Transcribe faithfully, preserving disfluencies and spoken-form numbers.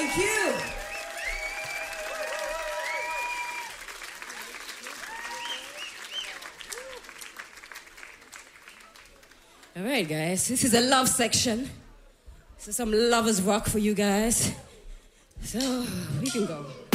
Thank you. All right, guys. This is a love section. This is some lovers rock for you guys. So we can go.